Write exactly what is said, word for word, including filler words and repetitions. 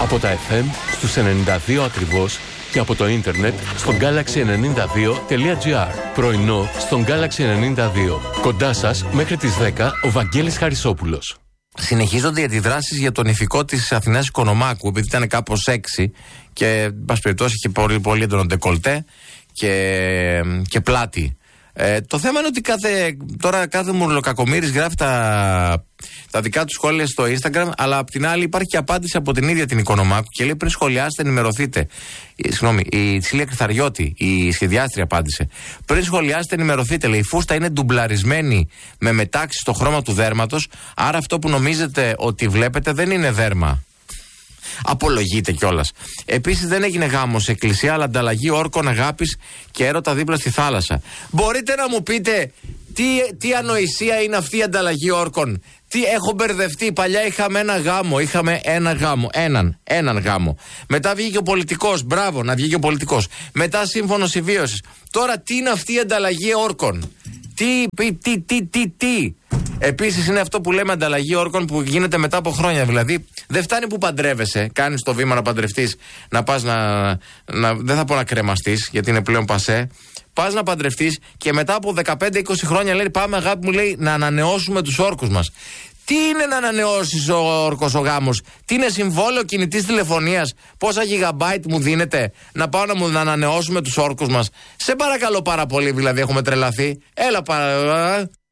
Από τα εφ εμ στους ενενήντα δύο ακριβώς και από το ίντερνετ στο γκάλαξι ενενήντα δύο τελεία τζι άρ. Πρωινό στον Γκάλαξι ενενήντα δύο. Κοντά σας μέχρι τις δέκα ο Βαγγέλης Χαρισόπουλος. Συνεχίζονται οι αντιδράσεις για τον ηφικό της Αθηνάς Οικονομάκου, επειδή ήταν κάπως σεξι και, εν πάση περιπτώσει, είχε πολύ, πολύ έντονο ντεκολτέ και, και πλάτη. Ε, το θέμα είναι ότι κάθε, τώρα κάθε μουρλοκακομύρης γράφει τα, τα δικά του σχόλια στο Instagram, αλλά απ' την άλλη υπάρχει και απάντηση από την ίδια την Οικονομάκου και λέει: πριν σχολιάσετε, ενημερωθείτε. Ε, συγγνώμη, η Τσίλια Κρυθαριώτη, η σχεδιάστρια, απάντησε. Πριν σχολιάσετε, ενημερωθείτε. Λέει: η φούστα είναι ντουμπλαρισμένη με μετάξι στο χρώμα του δέρματος, άρα αυτό που νομίζετε ότι βλέπετε δεν είναι δέρμα. Απολογείται κιόλας. Επίσης δεν έγινε γάμος σε εκκλησία, αλλά ανταλλαγή όρκων αγάπης και έρωτα δίπλα στη θάλασσα. Μπορείτε να μου πείτε τι, τι ανοησία είναι αυτή η ανταλλαγή όρκων? Τι έχω μπερδευτεί. Παλιά είχαμε ένα γάμο. Είχαμε ένα γάμο. Έναν. Έναν γάμο. Μετά βγήκε ο πολιτικός. Μπράβο, να βγήκε ο πολιτικός. Μετά σύμφωνο συμβίωσης. Τώρα τι είναι αυτή η ανταλλαγή όρκων? Τι, τι, τι, τι, τι. Επίσης είναι αυτό που λέμε ανταλλαγή όρκων που γίνεται μετά από χρόνια. Δηλαδή δεν φτάνει που παντρεύεσαι, κάνεις το βήμα να παντρευτείς, να πας να, να. Δεν θα πω να κρεμαστείς, γιατί είναι πλέον πασέ. Πας να παντρευτείς και μετά από δεκαπέντε είκοσι χρόνια λέει: πάμε, αγάπη μου, λέει, να ανανεώσουμε τους όρκους μας. Τι είναι να ανανεώσεις ο όρκος ο γάμος? Τι είναι συμβόλαιο κινητής τηλεφωνίας? Πόσα γιγαμπάιτ μου δίνετε να πάω να μου να ανανεώσουμε τους όρκους μας? Σε παρακαλώ πάρα πολύ, δηλαδή έχουμε τρελαθεί. Έλα παρα...